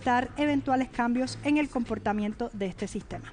evitar eventuales cambios en el comportamiento de este sistema.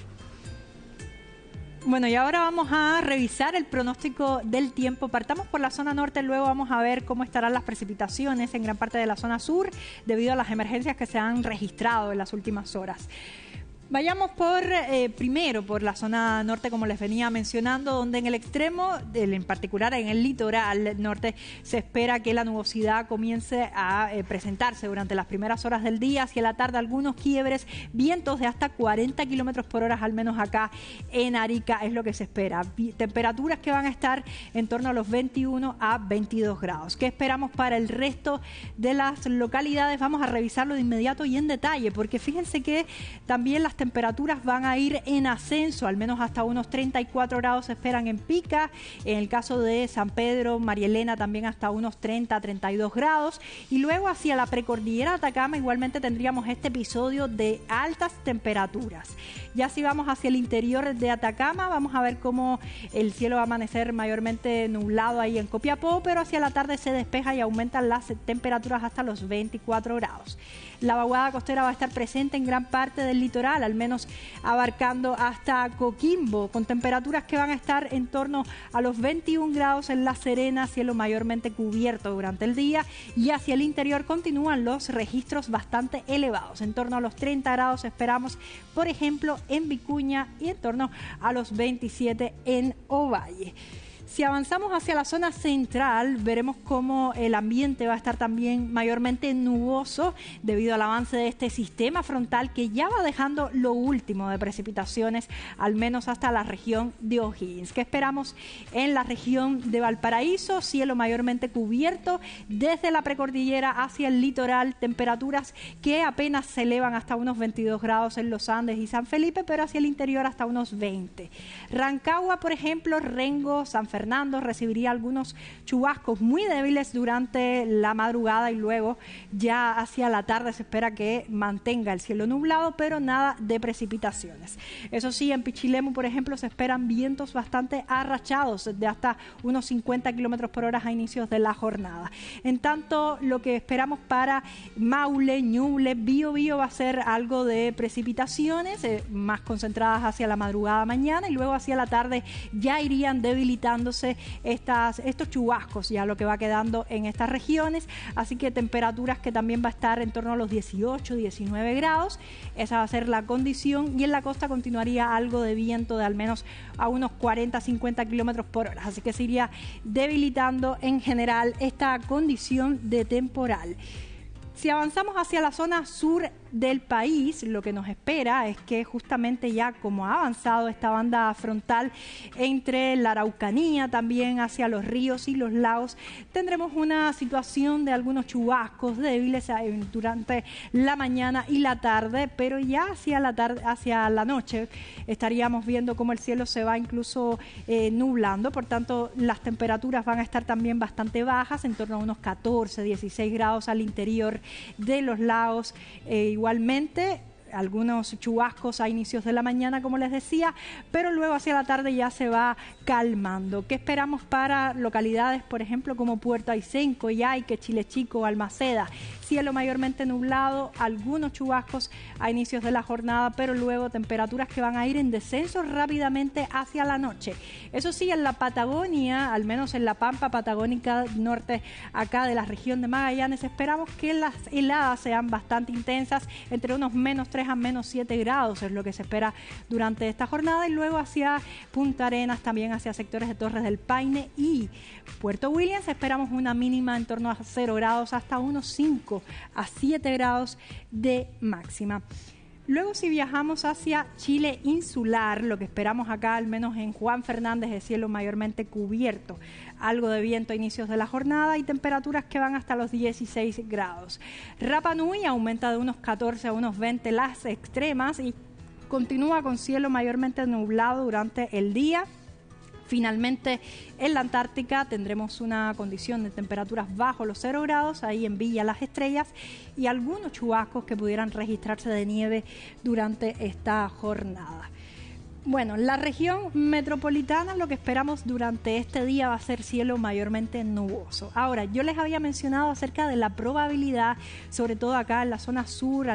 Bueno, y ahora vamos a revisar el pronóstico del tiempo. Partamos por la zona norte, luego vamos a ver cómo estarán las precipitaciones en gran parte de la zona sur debido a las emergencias que se han registrado en las últimas horas. Vayamos primero por la zona norte, como les venía mencionando, donde en el extremo, en particular en el litoral norte, se espera que la nubosidad comience a presentarse durante las primeras horas del día. Hacia la tarde, algunos quiebres, vientos de hasta 40 kilómetros por hora, al menos acá en Arica, es lo que se espera. Temperaturas que van a estar en torno a los 21 a 22 grados. ¿Qué esperamos para el resto de las localidades? Vamos a revisarlo de inmediato y en detalle, porque fíjense que también las temperaturas van a ir en ascenso, al menos hasta unos 34 grados se esperan en Pica, en el caso de San Pedro, María Elena también hasta unos 30 a 32 grados, y luego hacia la precordillera de Atacama igualmente tendríamos este episodio de altas temperaturas. Ya si vamos hacia el interior de Atacama, vamos a ver cómo el cielo va a amanecer mayormente nublado ahí en Copiapó, pero hacia la tarde se despeja y aumentan las temperaturas hasta los 24 grados. La vaguada costera va a estar presente en gran parte del litoral, al menos abarcando hasta Coquimbo, con temperaturas que van a estar en torno a los 21 grados en La Serena, cielo mayormente cubierto durante el día, y hacia el interior continúan los registros bastante elevados, en torno a los 30 grados esperamos, por ejemplo, en Vicuña y en torno a los 27 en Ovalle. Si avanzamos hacia la zona central, veremos cómo el ambiente va a estar también mayormente nuboso debido al avance de este sistema frontal que ya va dejando lo último de precipitaciones, al menos hasta la región de O'Higgins. ¿Qué esperamos en la región de Valparaíso? Cielo mayormente cubierto desde la precordillera hacia el litoral, temperaturas que apenas se elevan hasta unos 22 grados en los Andes y San Felipe, pero hacia el interior hasta unos 20. Rancagua, por ejemplo, Rengo, San Fernando recibiría algunos chubascos muy débiles durante la madrugada y luego ya hacia la tarde se espera que mantenga el cielo nublado, pero nada de precipitaciones. Eso sí, en Pichilemu, por ejemplo, se esperan vientos bastante arrachados de hasta unos 50 kilómetros por hora a inicios de la jornada. En tanto, lo que esperamos para Maule, Ñuble, Biobío va a ser algo de precipitaciones más concentradas hacia la madrugada mañana y luego hacia la tarde ya irían debilitándose estos chubascos, ya lo que va quedando en estas regiones, así que temperaturas que también va a estar en torno a los 18, 19 grados, esa va a ser la condición, y en la costa continuaría algo de viento de al menos a unos 40, 50 kilómetros por hora, así que se iría debilitando en general esta condición de temporal. Si avanzamos hacia la zona sur del país, lo que nos espera es que justamente ya como ha avanzado esta banda frontal entre la Araucanía, también hacia los ríos y los lagos, tendremos una situación de algunos chubascos débiles durante la mañana y la tarde, pero ya hacia la noche estaríamos viendo cómo el cielo se va incluso nublando, por tanto las temperaturas van a estar también bastante bajas, en torno a unos 14, 16 grados al interior de los lagos, igualmente algunos chubascos a inicios de la mañana, como les decía, pero luego hacia la tarde ya se va calmando. ¿Qué esperamos para localidades, por ejemplo, como Puerto Aycenco, Yaique, Chile Chico, Balmaceda? Cielo mayormente nublado, algunos chubascos a inicios de la jornada, pero luego temperaturas que van a ir en descenso rápidamente hacia la noche. Eso sí, en la Patagonia, al menos en la Pampa Patagónica norte, acá de la región de Magallanes, esperamos que las heladas sean bastante intensas, entre unos menos 3 a menos 7 grados es lo que se espera durante esta jornada, y luego hacia Punta Arenas, también hacia sectores de Torres del Paine y Puerto Williams esperamos una mínima en torno a 0 grados hasta unos 5 a 7 grados de máxima. Luego, si viajamos hacia Chile insular, lo que esperamos acá, al menos en Juan Fernández, es cielo mayormente cubierto, algo de viento a inicios de la jornada y temperaturas que van hasta los 16 grados. Rapa Nui aumenta de unos 14 a unos 20 las extremas y continúa con cielo mayormente nublado durante el día. Finalmente, en la Antártica tendremos una condición de temperaturas bajo los 0 grados, ahí en Villa Las Estrellas, y algunos chubascos que pudieran registrarse de nieve durante esta jornada. Bueno, la región metropolitana, lo que esperamos durante este día va a ser cielo mayormente nuboso. Ahora, yo les había mencionado acerca de la probabilidad, sobre todo acá en la zona sur,